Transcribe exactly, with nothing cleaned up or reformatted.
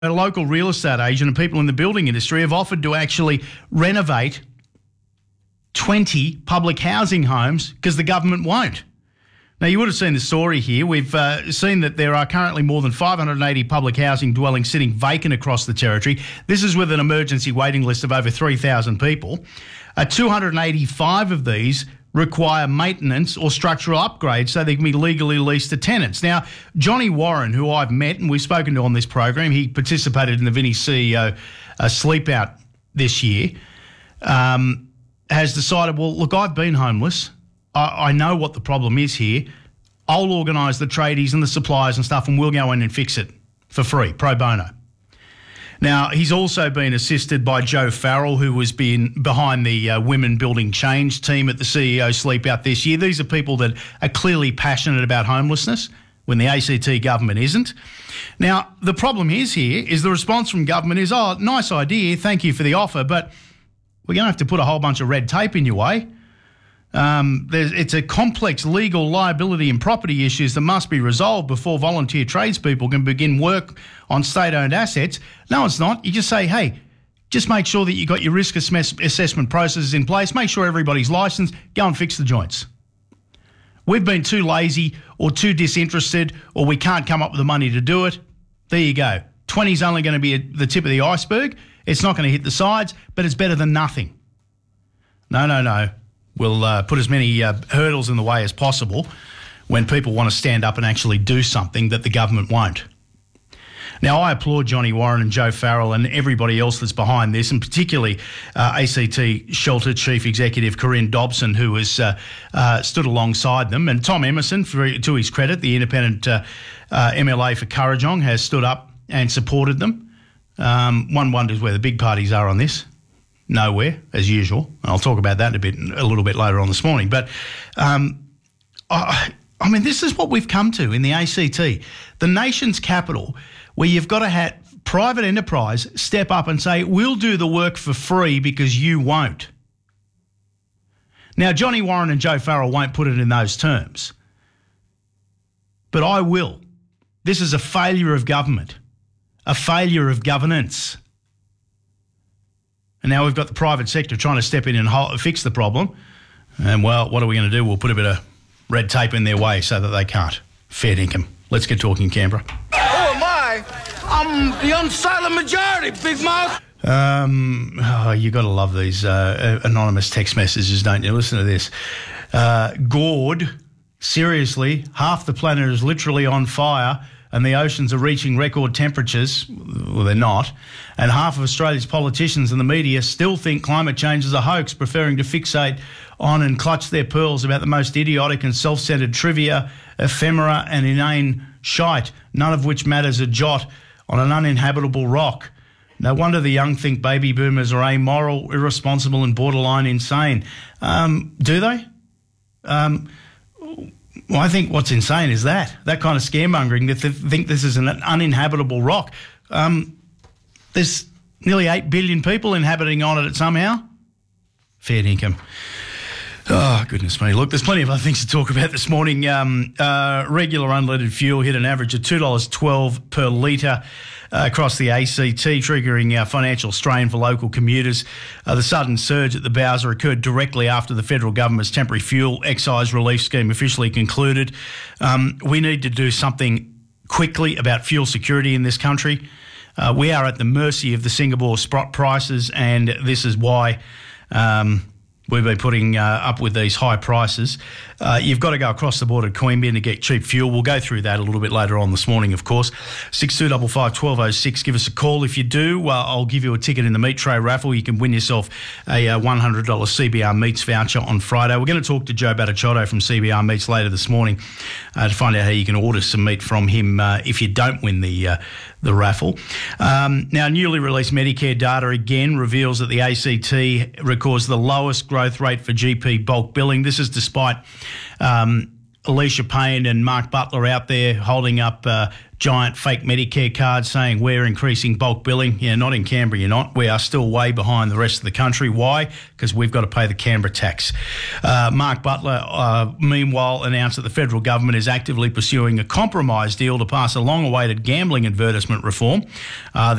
a local real estate agent and people in the building industry have offered to actually renovate twenty public housing homes because the government won't. Now, you would have seen the story here. We've uh, seen that there are currently more than five hundred eighty public housing dwellings sitting vacant across the territory. This is with an emergency waiting list of over three thousand people. Uh, two hundred eighty-five of these require maintenance or structural upgrades so they can be legally leased to tenants. Now, Johnny Warren, who I've met and we've spoken to on this program, he participated in the Vinnie C E O uh, sleep out this year, um, has decided, well, look, I've been homeless. I, I know what the problem is here. I'll organise the tradies and the suppliers and stuff and we'll go in and fix it for free, pro bono. Now, he's also been assisted by Joe Farrell, who was been behind the uh, Women Building Change team at the C E O Sleep Out this year. These are people that are clearly passionate about homelessness when the A C T government isn't. Now, the problem is here is the response from government is, oh, nice idea, thank you for the offer, but we're going to have to put a whole bunch of red tape in your way. Um, there's, it's a complex legal liability and property issues that must be resolved before volunteer tradespeople can begin work on state-owned assets. No, it's not. You just say, hey, just make sure that you got your risk assess- assessment processes in place. Make sure everybody's licensed. Go and fix the joints. We've been too lazy or too disinterested or we can't come up with the money to do it. There you go. twenty is only going to be a, the tip of the iceberg. It's not going to hit the sides, but it's better than nothing. No, no, no. We'll uh, put as many uh, hurdles in the way as possible when people want to stand up and actually do something that the government won't. Now, I applaud Johnny Warren and Joe Farrell and everybody else that's behind this, and particularly uh, A C T Shelter Chief Executive Corinne Dobson, who has uh, uh, stood alongside them, and Tom Emerson, for, to his credit, the independent uh, uh, M L A for Kurrajong, has stood up and supported them. Um, one wonders where the big parties are on this. Nowhere, as usual. I'll talk about that a bit, a little bit later on this morning. But, um, I, I mean, this is what we've come to in the A C T, the nation's capital, where you've got to have private enterprise step up and say, we'll do the work for free because you won't. Now, Johnny Warren and Joe Farrell won't put it in those terms, but I will. This is a failure of government, a failure of governance. And now we've got the private sector trying to step in and ho- fix the problem. And, well, what are we going to do? We'll put a bit of red tape in their way so that they can't. Fair dinkum. Let's get talking, Canberra. Who am I? I'm the unsilent majority, big mouth. Um, oh, you got to love these uh, anonymous text messages, don't you? Listen to this. Uh, Gord, seriously, half the planet is literally on fire and the oceans are reaching record temperatures. Well, they're not. And half of Australia's politicians and the media still think climate change is a hoax, preferring to fixate on and clutch their pearls about the most idiotic and self-centred trivia, ephemera and inane shite, none of which matters a jot on an uninhabitable rock. No wonder the young think baby boomers are amoral, irresponsible and borderline insane. Um, do they? Um... Well, I think what's insane is that, that kind of scaremongering, that they think this is an uninhabitable rock. Um, there's nearly eight billion people inhabiting on it somehow. Fair income. Oh, goodness me. Look, there's plenty of other things to talk about this morning. Um, uh, regular unleaded fuel hit an average of two dollars twelve per litre uh, across the A C T, triggering uh, financial strain for local commuters. Uh, the sudden surge at the Bowser occurred directly after the federal government's temporary fuel excise relief scheme officially concluded. Um, we need to do something quickly about fuel security in this country. Uh, we are at the mercy of the Singapore spot prices, and this is why um, we've been putting uh, up with these high prices. Uh, you've got to go across the border to Queanbeyan to get cheap fuel. We'll go through that a little bit later on this morning, of course. six two five five, one two oh six. Give us a call. If you do, uh, I'll give you a ticket in the meat tray raffle. You can win yourself a uh, one hundred dollars C B R Meats voucher on Friday. We're going to talk to Joe Battichotto from C B R Meats later this morning uh, to find out how you can order some meat from him uh, if you don't win the uh, the raffle. Um, now, newly released Medicare data again reveals that the A C T records the lowest growth rate for G P bulk billing. This is despite um, Alicia Payne and Mark Butler out there holding up uh, giant fake Medicare cards saying we're increasing bulk billing. Yeah, not in Canberra, you're not. We are still way behind the rest of the country. Why? Because we've got to pay the Canberra tax. Uh, Mark Butler, uh, meanwhile, announced that the federal government is actively pursuing a compromise deal to pass a long-awaited gambling advertisement reform. Uh,